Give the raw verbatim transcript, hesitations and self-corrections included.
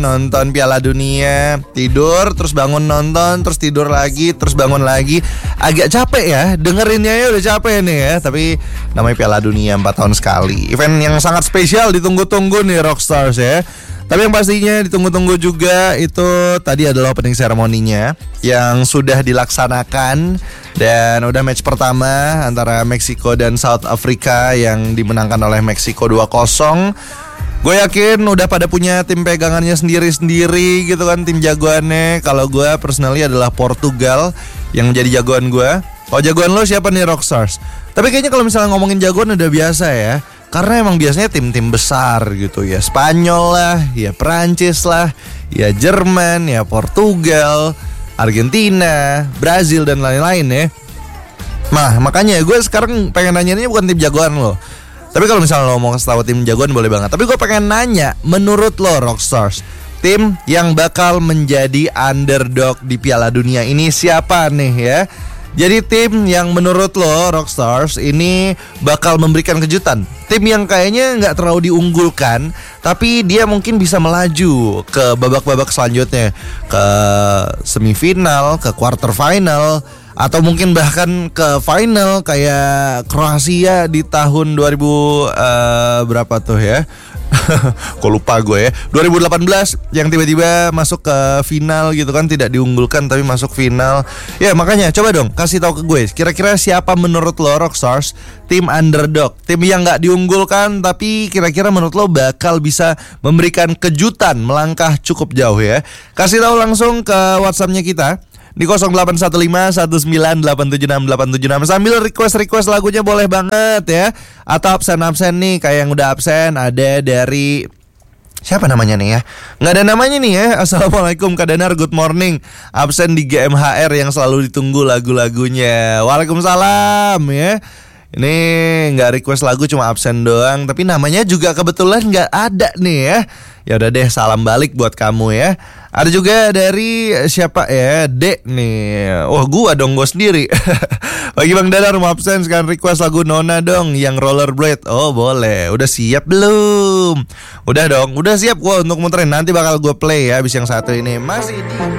nonton Piala Dunia, tidur, terus bangun nonton, terus tidur lagi, terus bangun lagi. Agak capek ya, dengerinnya ya udah capek nih ya. Tapi namanya Piala Dunia empat tahun sekali, event yang sangat spesial, ditunggu-tunggu nih Rockstars ya. Tapi yang pastinya ditunggu-tunggu juga itu tadi adalah opening ceremony-nya yang sudah dilaksanakan. Dan udah match pertama antara Meksiko dan South Africa yang dimenangkan oleh Meksiko dua kosong. Gue yakin udah pada punya tim pegangannya sendiri-sendiri gitu kan, tim jagoannya. Kalau gue personally adalah Portugal yang menjadi jagoan gue. Kalau jagoan lo siapa nih Rockstars? Tapi kayaknya kalau misalnya ngomongin jagoan udah biasa ya, karena emang biasanya tim-tim besar gitu ya. Spanyol lah, ya Prancis lah, ya Jerman, ya Portugal, Argentina, Brazil dan lain-lain ya. Nah makanya gue sekarang pengen nanya-nanya bukan tim jagoan lo. Tapi kalau misalnya lo mau ngasih tahu tim jagoan boleh banget. Tapi gue pengen nanya, menurut lo Rockstars, tim yang bakal menjadi underdog di Piala Dunia ini siapa nih ya? Jadi tim yang menurut lo Rockstars ini bakal memberikan kejutan, tim yang kayaknya gak terlalu diunggulkan, tapi dia mungkin bisa melaju ke babak-babak selanjutnya, ke semifinal, ke quarter final, atau mungkin bahkan ke final kayak Kroasia di tahun dua ribu uh, berapa tuh ya? Kok lupa gue ya, dua ribu delapan belas yang tiba-tiba masuk ke final gitu kan, tidak diunggulkan tapi masuk final. Ya makanya coba dong kasih tahu ke gue, kira-kira siapa menurut lo Rockstars tim underdog, tim yang gak diunggulkan tapi kira-kira menurut lo bakal bisa memberikan kejutan, melangkah cukup jauh ya. Kasih tahu langsung ke WhatsAppnya kita di nol delapan satu lima satu sembilan delapan tujuh enam delapan tujuh enam. Sambil request-request lagunya boleh banget ya. Atau absen-absen nih, kayak yang udah absen ada dari siapa namanya nih ya? Nggak ada namanya nih ya. Assalamualaikum Kak Danar, good morning. Absen di G M H R yang selalu ditunggu lagu-lagunya. Waalaikumsalam ya. Ini nggak request lagu, cuma absen doang. Tapi namanya juga kebetulan nggak ada nih ya. Ya udah deh, salam balik buat kamu ya. Ada juga dari siapa ya, Dek nih. Wah, gua dong, gua sendiri. Bagi Bang Dadar mau absen, sekarang request lagu Nona dong, yang Rollerblade. Oh boleh, udah siap belum? Udah dong, udah siap gua untuk muterin. Nanti bakal gua play ya, abis yang satu ini. Masih di